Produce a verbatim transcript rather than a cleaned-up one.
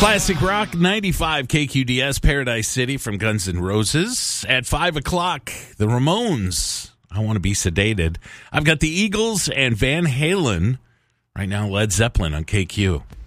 Classic Rock ninety-five K Q D S, Paradise City from Guns N' Roses. At five o'clock, the Ramones, I Want to Be Sedated. I've got the Eagles and Van Halen. Right now, Led Zeppelin on K Q.